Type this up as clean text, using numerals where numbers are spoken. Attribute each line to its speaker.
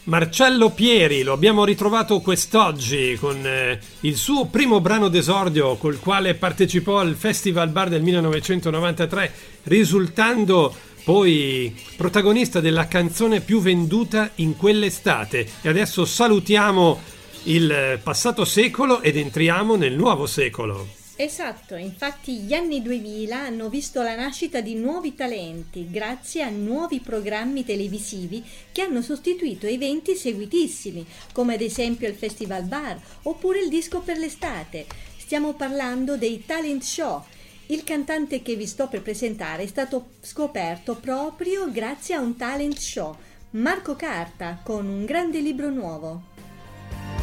Speaker 1: Marcello Pieri lo abbiamo ritrovato quest'oggi con il suo primo brano d'esordio col quale partecipò al Festival Bar del 1993, risultando poi protagonista della canzone più venduta in quell'estate. E adesso salutiamo il passato secolo ed entriamo nel nuovo secolo.
Speaker 2: Esatto, infatti gli anni 2000 hanno visto la nascita di nuovi talenti grazie a nuovi programmi televisivi che hanno sostituito eventi seguitissimi, come ad esempio il Festival Bar oppure il Disco per l'estate. Stiamo parlando dei talent show. Il cantante che vi sto per presentare è stato scoperto proprio grazie a un talent show, Marco Carta, con un grande libro nuovo.